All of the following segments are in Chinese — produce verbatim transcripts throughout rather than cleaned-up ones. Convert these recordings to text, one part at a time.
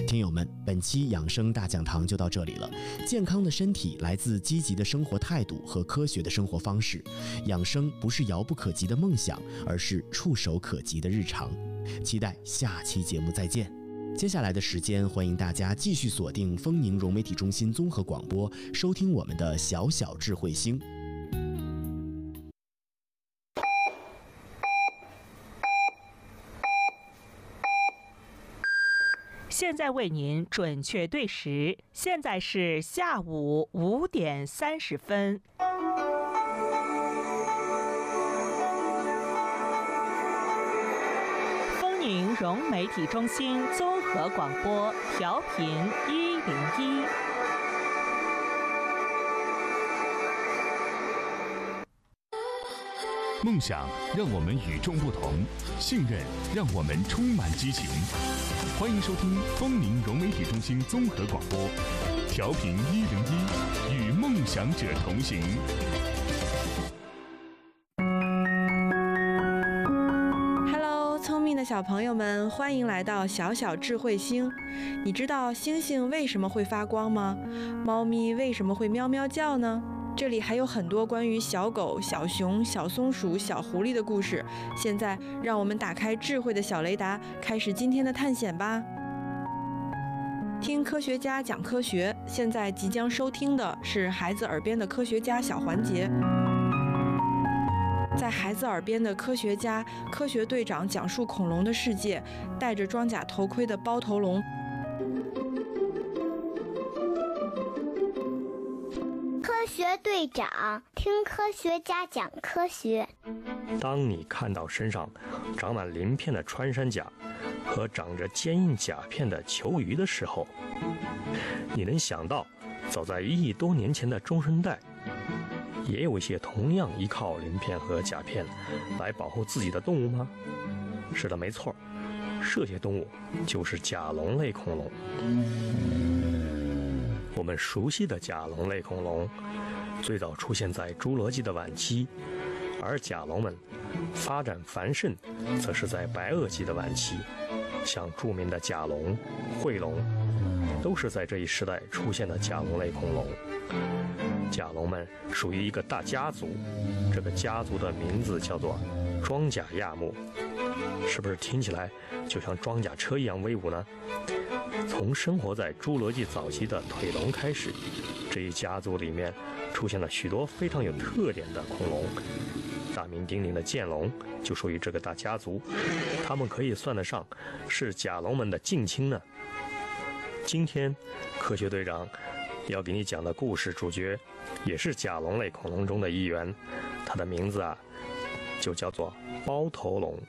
听友们，本期养生大讲堂就到这里了。健康的身体来自积极的生活态度和科学的生活方式。养生不是遥不可及的梦想，而是触手可及的日常。期待下期节目再见。接下来的时间，欢迎大家继续锁定丰宁融媒体中心综合广播，收听我们的小小智慧星。 现在为您准确对时，现在是下午五点三十分。丰宁融媒体中心综合广播，调频一零一。 梦想让我们与众不同，信任让我们充满激情。欢迎收听丰宁融媒体中心综合广播，调频一零一，与梦想者同行。 Hello， 聪明的小朋友们，欢迎来到小小智慧星。你知道星星为什么会发光吗？猫咪为什么会喵喵叫呢？这里还有很多关于小狗、小熊、小松鼠、小狐狸的故事。现在，让我们打开智慧的小雷达，开始今天的探险吧。听科学家讲科学，现在即将收听的是孩子耳边的科学家小环节。在孩子耳边的科学家，科学队长讲述恐龙的世界，戴着装甲头盔的包头龙。 科学队长听科学家讲科学。 当你看到身上长满鳞片的穿山甲和长着坚硬甲片的球鱼的时候，你能想到早在一亿多年前的中生代，也有一些同样依靠鳞片和甲片来保护自己的动物吗？是的，没错，这些动物就是甲龙类恐龙。我们熟悉的甲龙类恐龙最早出现在侏罗纪的晚期，而甲龙们发展繁盛则是在白垩纪的晚期。像著名的甲龙、喙龙都是在这一时代出现的甲龙类恐龙。甲龙们属于一个大家族，这个家族的名字叫做装甲亚目。是不是听起来就像装甲车一样威武呢？从生活在侏罗纪早期的腿龙开始，这一家族里面出现了许多非常有特点的恐龙。大名鼎鼎的剑龙就属于这个大家族，它们可以算得上是甲龙们的近亲呢。今天科学队长要给你讲的故事主角也是甲龙类恐龙中的一员，它的名字啊就叫做包头龙。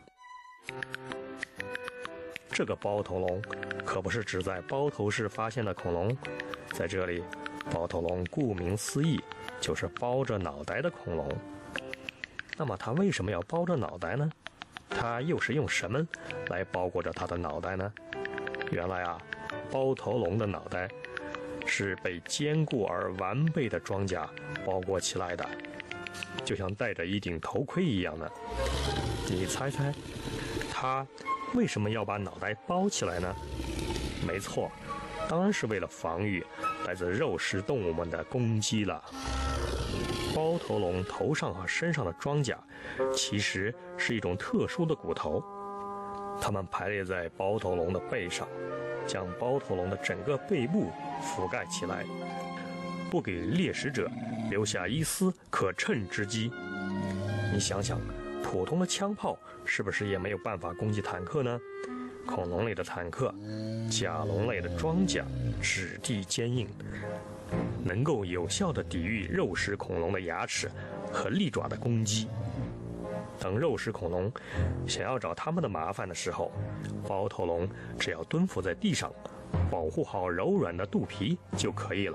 这个包头龙可不是指在包头市发现的恐龙，在这里包头龙顾名思义就是包着脑袋的恐龙。那么它为什么要包着脑袋呢？它又是用什么来包裹着它的脑袋呢？原来啊，包头龙的脑袋是被坚固而完备的装甲包裹起来的，就像戴着一顶头盔一样的。你猜猜它为什么要把脑袋包起来呢？没错，当然是为了防御来自肉食动物们的攻击了。包头龙头上和身上的装甲其实是一种特殊的骨头，它们排列在包头龙的背上，将包头龙的整个背部覆盖起来，不给猎食者留下一丝可乘之机。你想想，普通的枪炮是不是也没有办法攻击坦克呢？恐龙类的坦克，甲龙类的装甲质地坚硬，能够有效地抵御肉食恐龙的牙齿和利爪的攻击。等肉食恐龙想要找它们的麻烦的时候，包头龙只要蹲伏在地上，保护好柔软的肚皮就可以了。